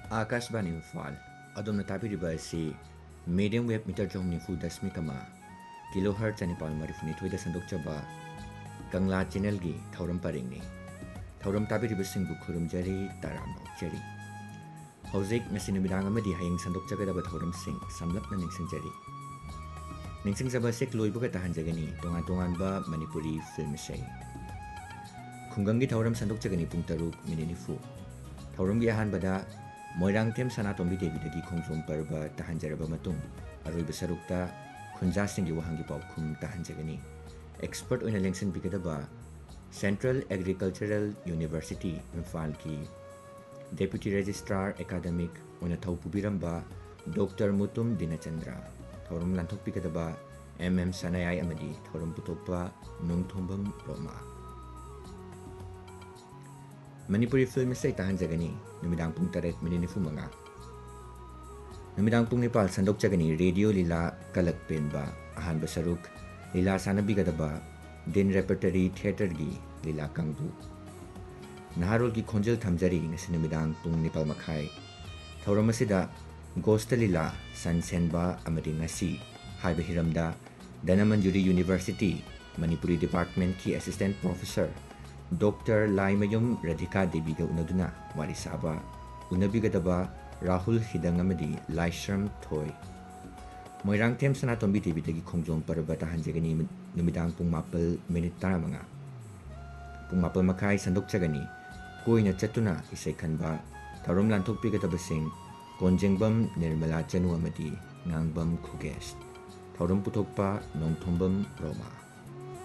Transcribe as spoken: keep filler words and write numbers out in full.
आकाशवाणी इम्फाल अदोमना ताबिरिबा असी medium wave metre जोम निफु दशमिक अमा किलो हर्ट चनिपाल मरिफुनिथोइदा संदोकचबा कंगला चैनल की थौरम परिंगनी थौरम ताबिरिबसिंगबु खुरुमजरी Taram ओक्चरी हौजिक ngasi numidaang amadi hayeng sandokjagada thauram sing samlapna ningsingjari ningsingjaba sek loibuga tahanjagani tongan tongan ba manipuri film sei khungangi thauram sandokjagani pung taruk mininifu thauram gi ahan bada moirang tem sanatombi devi dagi khongsom parba tahanjaraba matung aroi besarukta khunja sing gi wahangi paukhum tahanjagani expert oina lengsin bigadaba Central Agricultural University Imphal ki Deputy Registrar Academic oina thau pubiramba Doctor Mutum Dinachandra thauram lanthok pikadaba M M Sanayai amadi thauram putokpa nungthombam Roma Manipuri film sei tahanjagani numidang pung taret mininifu manga numidang pung nipal sandok jagani radio lila kalak penba ahan basaruk lila sanabigadaba din repertory theater gi lila kangbu naharol ki khonjel thamjari ngasi numidang pung nipal makhai thauram asida ghost lila sansenba amadi ngasi haiba hiramda Danamanjuri University Manipuri Department ki assistant professor Doctor Laimayum Radhika Devi ga unaduna wari saba unabigadaba Rahul Hidangamadi Laishram Thoi Moirang tem sanatombi Devi dagi khongjom parba tahanjagani numidang pung mapal minute taramanga pung mapal makai sandok jagani koina chatuna isai khanba tharom lanthok pigadaba sing konjengbam Nirmala Chanu amadi ngangbam Khuges tharom putokpa nongthombam Roma